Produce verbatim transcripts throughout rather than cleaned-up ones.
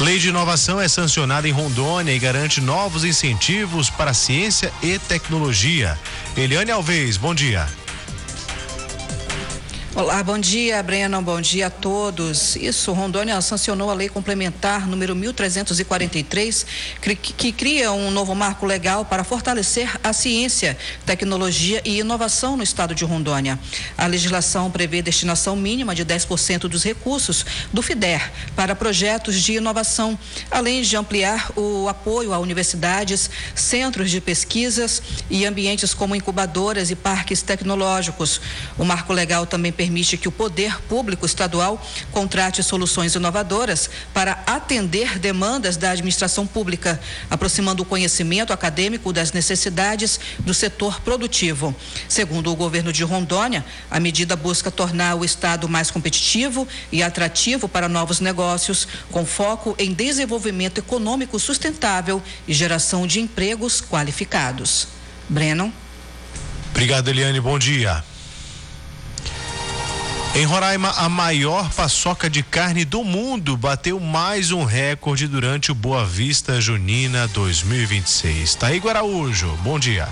Lei de inovação é sancionada em Rondônia e garante novos incentivos para a ciência e tecnologia. Eliane Alves, bom dia. Olá, bom dia, Breno, bom dia a todos. Isso, Rondônia sancionou a lei complementar número mil trezentos e quarenta e três, que, que cria um novo marco legal para fortalecer a ciência, tecnologia e inovação no estado de Rondônia. A legislação prevê destinação mínima de dez por cento dos recursos do FIDER para projetos de inovação, além de ampliar o apoio a universidades, centros de pesquisas e ambientes como incubadoras e parques tecnológicos. O marco legal também permite que o poder público estadual contrate soluções inovadoras para atender demandas da administração pública, aproximando o conhecimento acadêmico das necessidades do setor produtivo. Segundo o governo de Rondônia, a medida busca tornar o estado mais competitivo e atrativo para novos negócios, com foco em desenvolvimento econômico sustentável e geração de empregos qualificados. Breno. Obrigado, Eliane, bom dia. Em Roraima, a maior paçoca de carne do mundo bateu mais um recorde durante o Boa Vista Junina dois mil e vinte e seis. Taígo Araújo, bom dia.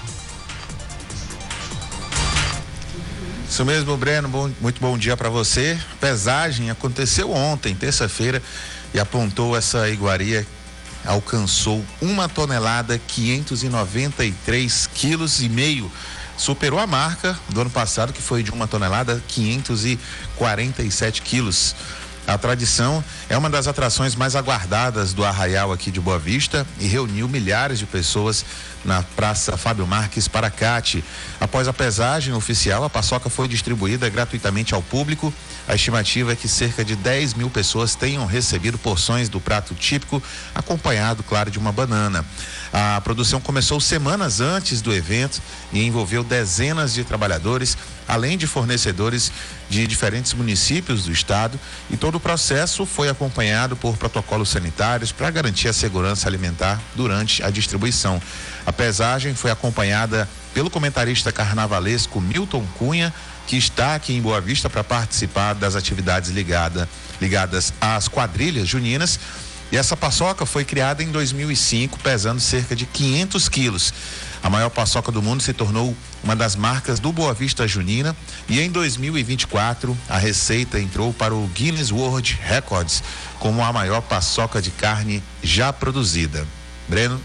Isso mesmo, Breno, bom, muito bom dia para você. Pesagem aconteceu ontem, terça-feira, e apontou essa iguaria, alcançou uma tonelada, quinhentos e noventa e três quilos e meio. Superou a marca do ano passado, que foi de uma tonelada, quinhentos e quarenta e sete quilos. A tradição é uma das atrações mais aguardadas do Arraial aqui de Boa Vista e reuniu milhares de pessoas na Praça Fábio Marques Paracate. Após a pesagem oficial, a paçoca foi distribuída gratuitamente ao público. A estimativa é que cerca de dez mil pessoas tenham recebido porções do prato típico, acompanhado, claro, de uma banana. A produção começou semanas antes do evento e envolveu dezenas de trabalhadores, além de fornecedores de diferentes municípios do estado, e todo o processo foi acompanhado por protocolos sanitários para garantir a segurança alimentar durante a distribuição. A pesagem foi acompanhada pelo comentarista carnavalesco Milton Cunha, que está aqui em Boa Vista para participar das atividades ligada, ligadas às quadrilhas juninas. E essa paçoca foi criada em dois mil e cinco, pesando cerca de quinhentos quilos. A maior paçoca do mundo se tornou uma das marcas do Boa Vista Junina, e em dois mil e vinte e quatro a receita entrou para o Guinness World Records como a maior paçoca de carne já produzida. Breno.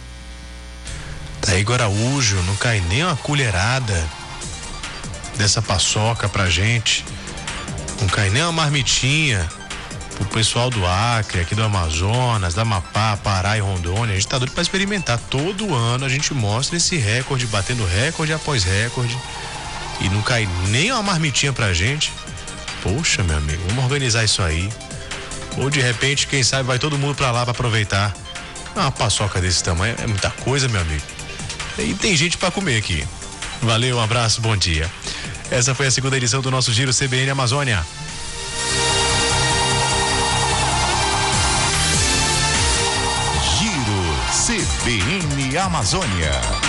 Taígo Araújo, não cai nem uma colherada dessa paçoca pra gente, não cai nem uma marmitinha o pessoal do Acre, aqui do Amazonas, da Amapá, Pará e Rondônia. A gente tá doido para experimentar. Todo ano a gente mostra esse recorde, batendo recorde após recorde, e não cai nem uma marmitinha pra gente. Poxa, meu amigo, vamos organizar isso aí. Ou de repente, quem sabe, vai todo mundo pra lá pra aproveitar. Uma paçoca desse tamanho é muita coisa, meu amigo. E tem gente pra comer aqui. Valeu, um abraço, bom dia. Essa foi a segunda edição do nosso Giro C B N Amazônia. C B N Amazônia.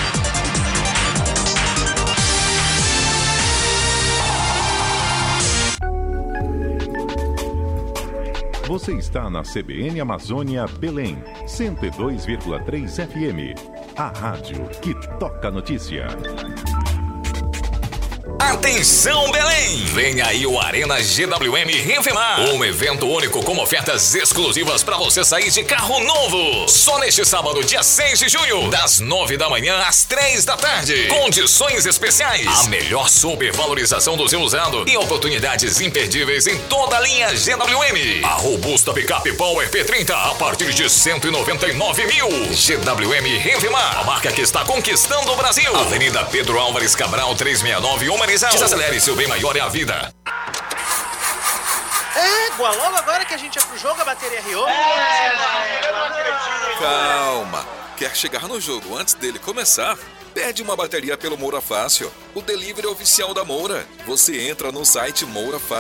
Você está na C B N Amazônia Belém, cento e dois vírgula três F M. A rádio que toca notícia. Atenção, Belém! Vem aí o Arena G W M Revemar, um evento único com ofertas exclusivas para você sair de carro novo. Só neste sábado, dia seis de junho, das nove da manhã às três da tarde. Condições especiais, a melhor supervalorização do seu usado e oportunidades imperdíveis em toda a linha G W M. A robusta picape Power P trinta a partir de cento e noventa e nove mil. G W M Revemar, a marca que está conquistando o Brasil. Avenida Pedro Álvares Cabral, trezentos e sessenta e nove, Humanizado. Desacelere, seu bem maior é a vida. Égua, logo agora que a gente é pro jogo, a bateria riou. É, eu não acredito. Calma. Quer chegar no jogo antes dele começar? Pede uma bateria pelo Moura Fácil, o delivery oficial da Moura. Você entra no site Moura Fácil.